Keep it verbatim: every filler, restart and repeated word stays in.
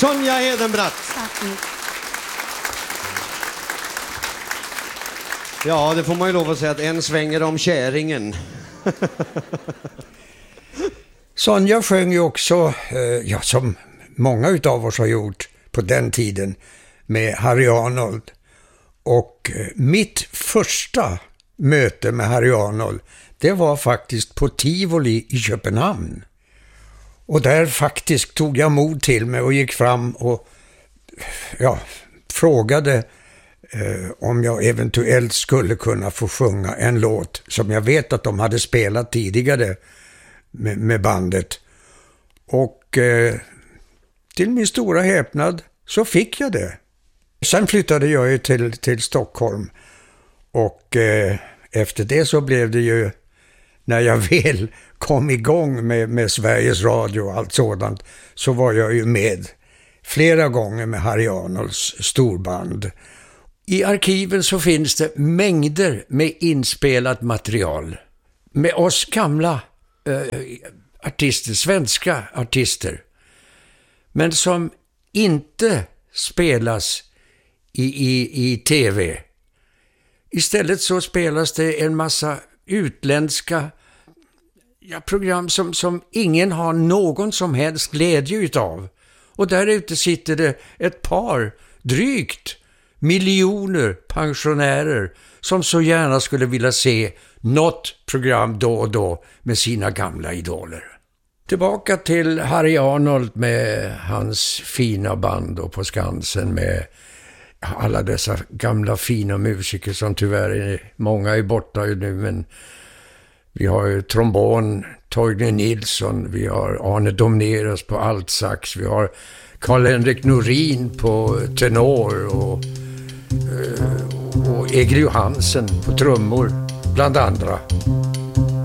Sonja Hedenbratt. Tack. Ja, det får man ju lov att säga att en svänger om käringen. Sonja sjöng ju också, eh, ja, som många utav oss har gjort på den tiden, med Harry Arnold. Och eh, mitt första möte med Harry Arnold, det var faktiskt på Tivoli i Köpenhamn. Och där faktiskt tog jag mod till mig och gick fram och ja, frågade eh, om jag eventuellt skulle kunna få sjunga en låt som jag vet att de hade spelat tidigare med, med bandet. Och eh, till min stora häpnad så fick jag det. Sen flyttade jag ju till, till Stockholm och eh, efter det så blev det ju, när jag väl kom igång med, med Sveriges Radio och allt sådant, så var jag ju med flera gånger med Harry Arnolds storband. I arkiven så finns det mängder med inspelat material med oss gamla eh, artister, svenska artister, men som inte spelas i, i, i tv. Istället så spelas det en massa utländska ja, program som, som ingen har någon som helst glädje utav. Och där ute sitter det ett par, drygt miljoner pensionärer som så gärna skulle vilja se något program då och då med sina gamla idoler. Tillbaka till Harry Arnold med hans fina band och på Skansen med alla dessa gamla fina musiker som tyvärr är, många är borta nu, men vi har ju trombon, Torgny Nilsson, vi har Arne Domneros på altsax, vi har Karl-Henrik Norin på tenor och, och Egil Johansen på trummor, bland andra.